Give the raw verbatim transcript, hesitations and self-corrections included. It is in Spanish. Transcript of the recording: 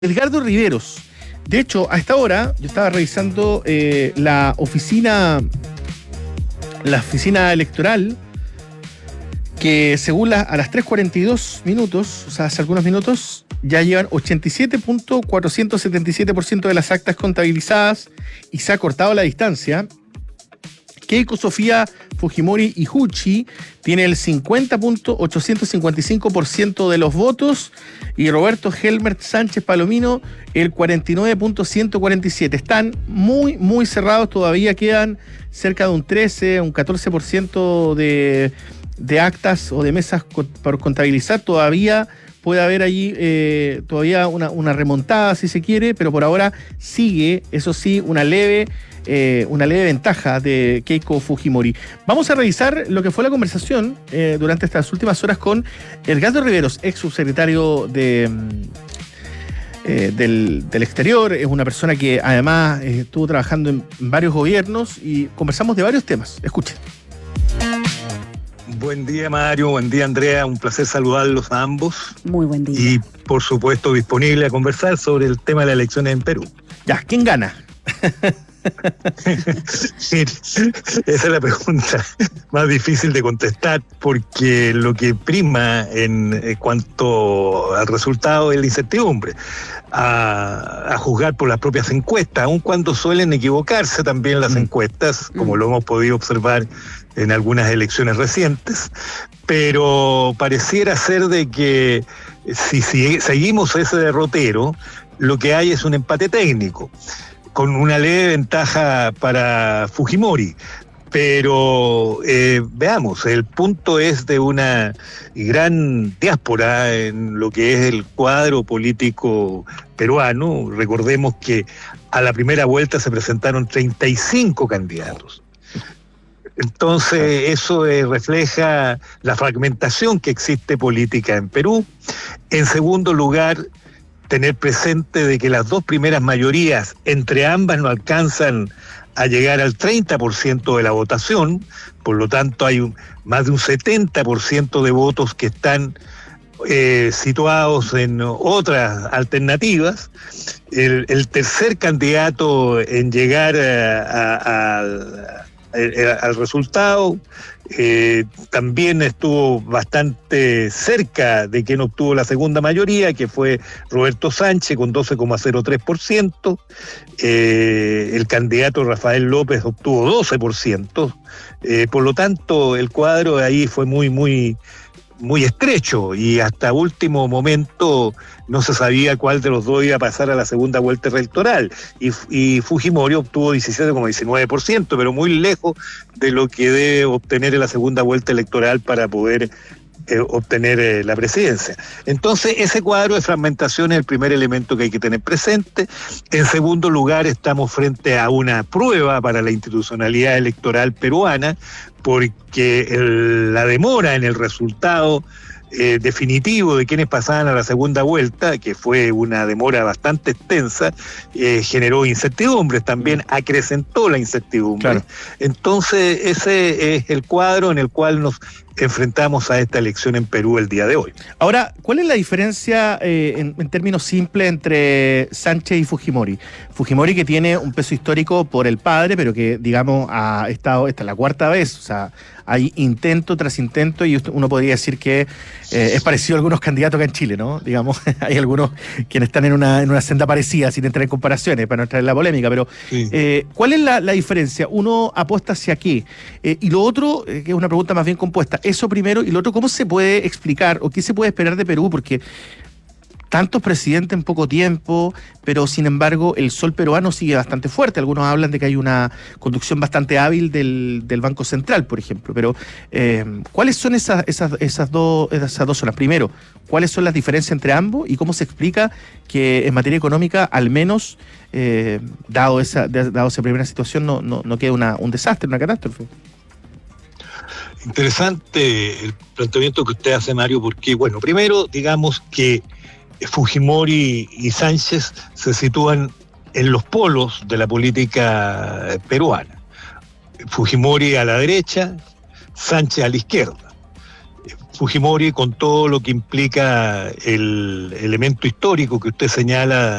Edgardo Riveros. De hecho, a esta hora yo estaba revisando eh, la oficina la oficina electoral que según la, a las tres cuarenta y dos minutos, o sea, hace algunos minutos, ya llevan ochenta y siete punto cuatrocientos setenta y siete por ciento de las actas contabilizadas y se ha cortado la distancia. Keiko Sofía Fujimori Ihuchi tiene el cincuenta punto ochocientos cincuenta y cinco por ciento de los votos y Roberto Helmer Sánchez Palomino el cuarenta y nueve punto ciento cuarenta y siete. Están muy, muy cerrados, todavía quedan cerca de un trece, un catorce por ciento de, de actas o de mesas por contabilizar. Todavía puede haber allí eh, todavía una, una remontada, si se quiere, pero por ahora sigue, eso sí, una leve... Eh, una leve ventaja de Keiko Fujimori. Vamos a revisar lo que fue la conversación eh, durante estas últimas horas con Edgardo Riveros, ex subsecretario de, eh, del, del Exterior. Es una persona que además eh, estuvo trabajando en varios gobiernos y conversamos de varios temas. Escuchen. Buen día, Mario. Buen día, Andrea. Un placer saludarlos a ambos. Muy buen día. Y, por supuesto, disponible a conversar sobre el tema de las elecciones en Perú. Ya, ¿quién gana? Sí, esa es la pregunta más difícil de contestar, porque lo que prima en cuanto al resultado es la incertidumbre, a, a juzgar por las propias encuestas, aun cuando suelen equivocarse también las mm. encuestas, como mm. lo hemos podido observar en algunas elecciones recientes, pero pareciera ser de que si, si seguimos ese derrotero, lo que hay es un empate técnico, con una leve ventaja para Fujimori. Pero eh, veamos, el punto es de una gran diáspora en lo que es el cuadro político peruano. Recordemos que a la primera vuelta se presentaron treinta y cinco candidatos. Entonces eso eh, refleja la fragmentación que existe política en Perú. En segundo lugar, tener presente de que las dos primeras mayorías entre ambas no alcanzan a llegar al treinta por ciento de la votación, por lo tanto hay un, más de un setenta por ciento de votos que están eh, situados en otras alternativas. El, el tercer candidato en llegar a, a, a, a, al resultado Eh, también estuvo bastante cerca de quien obtuvo la segunda mayoría, que fue Roberto Sánchez con doce coma cero tres por ciento. Eh, el candidato Rafael López obtuvo doce por ciento. Eh, por lo tanto, el cuadro ahí fue muy, muy, muy estrecho y hasta último momento no se sabía cuál de los dos iba a pasar a la segunda vuelta electoral. Y, y Fujimori obtuvo diecisiete coma diecinueve por ciento, pero muy lejos de lo que debe obtener en la segunda vuelta electoral para poder eh, obtener eh, la presidencia. Entonces, ese cuadro de fragmentación es el primer elemento que hay que tener presente. En segundo lugar, estamos frente a una prueba para la institucionalidad electoral peruana, porque el, la demora en el resultado Eh, definitivo de quienes pasaban a la segunda vuelta, que fue una demora bastante extensa, eh, generó incertidumbres, también acrecentó la incertidumbre. Claro. Entonces ese es el cuadro en el cual nos enfrentamos a esta elección en Perú el día de hoy. Ahora, ¿cuál es la diferencia eh, en, en términos simples entre Sánchez y Fujimori? Fujimori, que tiene un peso histórico por el padre, pero que, digamos, ha estado, esta es la cuarta vez, o sea, hay intento tras intento y uno podría decir que eh, es parecido a algunos candidatos acá en Chile, ¿no? Digamos, hay algunos quienes están en una, en una senda parecida, sin entrar en comparaciones, para no entrar en la polémica, pero sí. eh, ¿cuál es la, la diferencia? Uno apuesta hacia qué, eh, y lo otro, eh, que es una pregunta más bien compuesta, eso primero, y lo otro, ¿cómo se puede explicar o qué se puede esperar de Perú? Porque tantos presidentes en poco tiempo, pero sin embargo el sol peruano sigue bastante fuerte. Algunos hablan de que hay una conducción bastante hábil del, del Banco Central, por ejemplo. Pero, eh, ¿cuáles son esas, esas, esas, dos, esas dos zonas? Primero, ¿cuáles son las diferencias entre ambos y cómo se explica que en materia económica, al menos, eh, dado, esa, dado esa primera situación, no, no, no quede una, un desastre, una catástrofe? Interesante el planteamiento que usted hace, Mario, porque, bueno, primero, digamos que Fujimori y Sánchez se sitúan en los polos de la política peruana. Fujimori a la derecha, Sánchez a la izquierda. Fujimori, con todo lo que implica el elemento histórico que usted señala